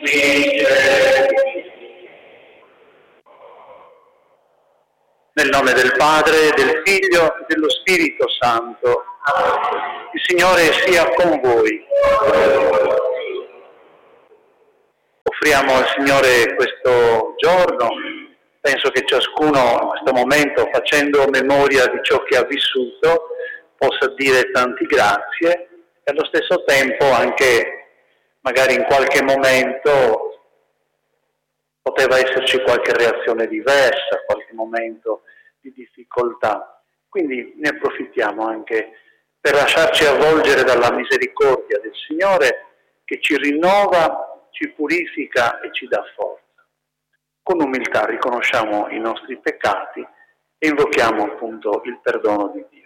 Nel nome del Padre, del Figlio e dello Spirito Santo. Il Signore sia con voi. Offriamo al Signore questo giorno. Penso che ciascuno in questo momento, facendo memoria di ciò che ha vissuto, possa dire tanti grazie e allo stesso tempo anche magari in qualche momento poteva esserci qualche reazione diversa, qualche momento di difficoltà. Quindi ne approfittiamo anche per lasciarci avvolgere dalla misericordia del Signore che ci rinnova, ci purifica e ci dà forza. Con umiltà riconosciamo i nostri peccati e invochiamo appunto il perdono di Dio.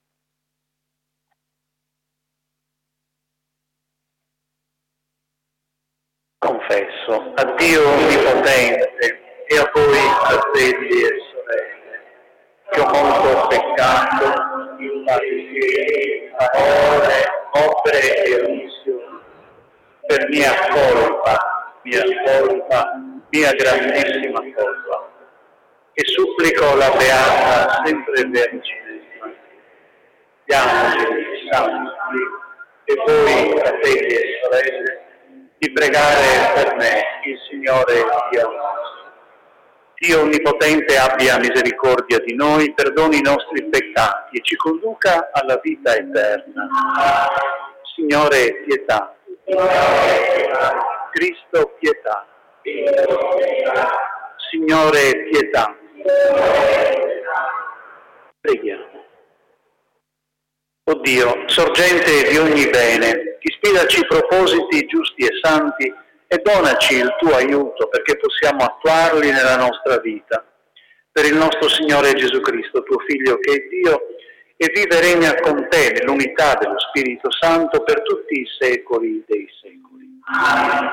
Confesso a Dio Onnipotente e a voi, fratelli e sorelle, che ho molto peccato in parole, opere e omissioni, per mia grandissima colpa, e supplico la Beata sempre Vergine Maria, gli angeli santi e voi, fratelli e sorelle, di pregare per me il Signore Dio nostro. Dio Onnipotente abbia misericordia di noi, perdoni i nostri peccati e ci conduca alla vita eterna. Signore, pietà. Cristo, pietà. Signore, pietà. Preghiamo. O Dio, sorgente di ogni bene, ispiraci propositi giusti e santi e donaci il tuo aiuto perché possiamo attuarli nella nostra vita. Per il nostro Signore Gesù Cristo, tuo Figlio che è Dio, e vive e regna con te nell'unità dello Spirito Santo per tutti i secoli dei secoli. Amen.